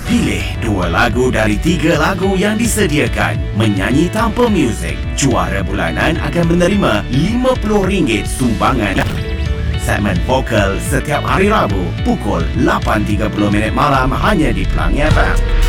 Pilih 2 lagu dari 3 lagu yang disediakan. Menyanyi tanpa muzik. Juara bulanan akan menerima RM50 sumbangan. Segmen vokal setiap hari Rabu pukul 8.30 malam hanya di Pelangi FM.